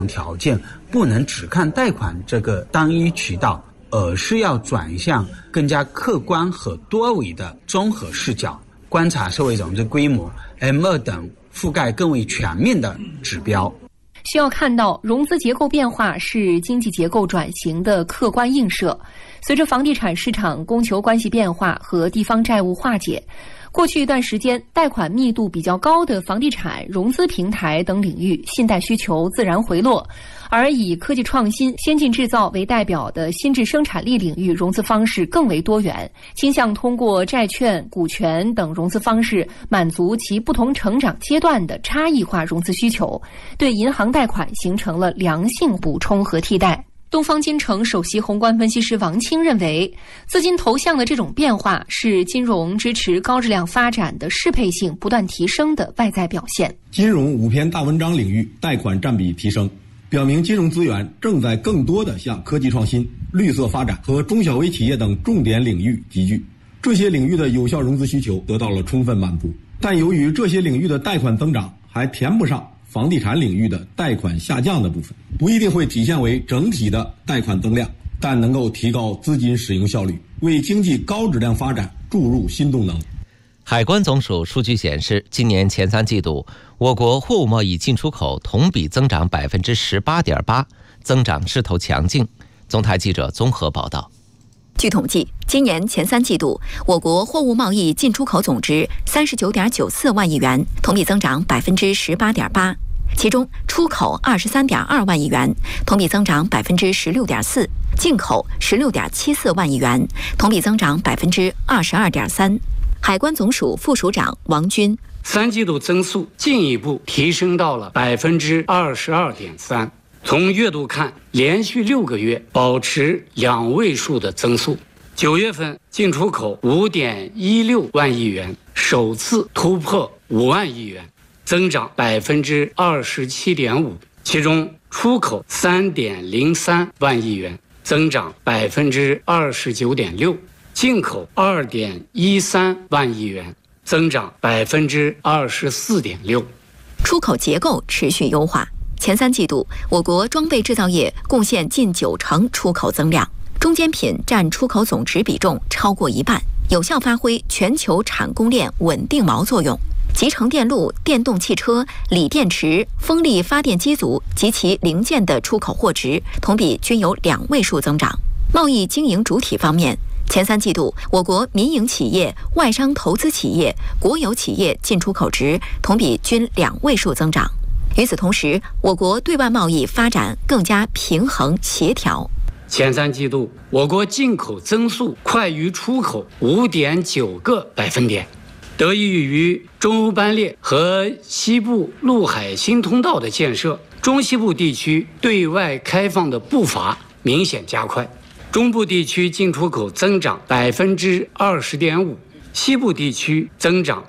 条件不能只看贷款这个单一渠道，而是要转向更加客观和多维的综合视角，观察社会融资规模、M2 等覆盖更为全面的指标。 需要看到，融资结构变化是经济结构转型的客观映射。随着房地产市场供求关系变化和地方债务化解，过去一段时间，贷款密度比较高的房地产、融资平台等领域，信贷需求自然回落。而以科技创新、先进制造为代表的新质生产力领域，融资方式更为多元，倾向通过债券、股权等融资方式，满足其不同成长阶段的差异化融资需求，对银行贷款形成了良性补充和替代。东方金城首席宏观分析师王清认为，资金投向的这种变化是金融支持高质量发展的适配性不断提升的外在表现。 金融5篇大文章领域贷款占比提升，表明金融资源正在更多地向科技创新、绿色发展和中小微企业等重点领域集聚。这些领域的有效融资需求得到了充分满足，但由于这些领域的贷款增长还填不上房地产领域的贷款下降的部分，不一定会体现为整体的贷款增量，但能够提高资金使用效率，为经济高质量发展注入新动能。 海关总署数据显示，今年前3季度，我国货物贸易进出口同比增长 18.8%， 增长势头强劲。总台记者综合报道。 据统计，今年前3季度，我国货物贸易进出口总值 39.94 万亿元，同比增长 18.8%。其中，出口 23.2 万亿元，同比增长 16.4%； 进口 16.74 万亿元，同比增长 22.3%。海关总署副署长王军 ：3季度增速进一步提升到了 22.3%。从月度看，连续6个月保持2位数的增速。9月份进出口 5.16 万亿元，首次突破5万亿元，增长 27.5%。其中出口 3.03 万亿元，增长 29.6%； 进口 2.13 万亿元，增长 24.6%。 出口结构持续优化。前3季度，我国装备制造业贡献近90%出口增量，中间品占出口总值比重超过1半，有效发挥全球产供链稳定锚作用。集成电路、电动汽车、锂电池、风力发电机组及其零件的出口货值同比均有2位数增长。贸易经营主体方面，前3季度，我国民营企业、外商投资企业、国有企业进出口值同比均2位数增长。与此同时，我国对外贸易发展更加平衡协调。 前3季度，我国进口增速快于出口 5.9个百分点，得益于中欧班列和西部陆海新通道的建设，中西部地区对外开放的步伐明显加快。中部地区进出口增长 20.5%， 西部地区增长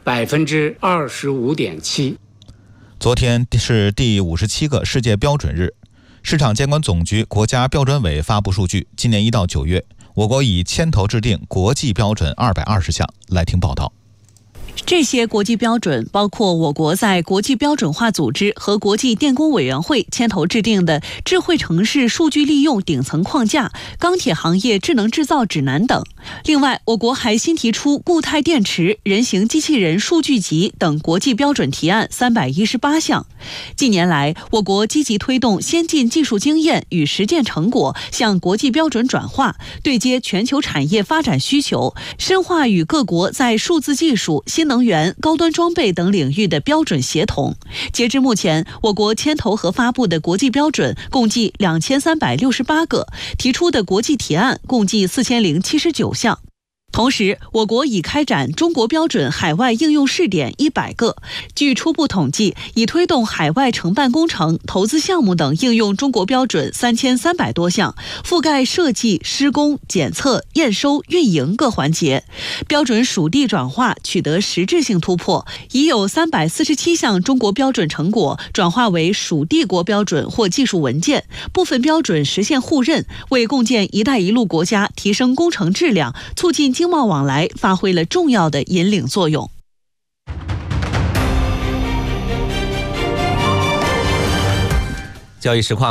25.7%。 昨天是第57个世界标准日，市场监管总局国家标准委发布数据，今年1到9月，我国已牵头制定国际标准220项。来听报道。 这些国际标准包括我国在国际标准化组织和国际电工委员会牵头制定的智慧城市数据利用顶层框架、钢铁行业智能制造指南等。另外，我国还新提出固态电池、人形机器人数据集等国际标准提案318项。近年来，我国积极推动先进技术经验与实践成果向国际标准转化，对接全球产业发展需求，深化与各国在数字技术、新能源、高端装备等领域的标准协同。截至目前，我国牵头和发布的国际标准共计2368个，提出的国际提案共计4079项。同时，我国已开展中国标准海外应用试点100个。据初步统计，已推动海外承办工程、投资项目等应用中国标准3300多项，覆盖设计、施工、检测、验收、运营各环节。标准属地转化取得实质性突破，已有347项中国标准成果转化为属地国标准或技术文件，部分标准实现互认，为共建“一带一路”国家提升工程质量、促进经贸往来发挥了重要的引领作用。 交易实况。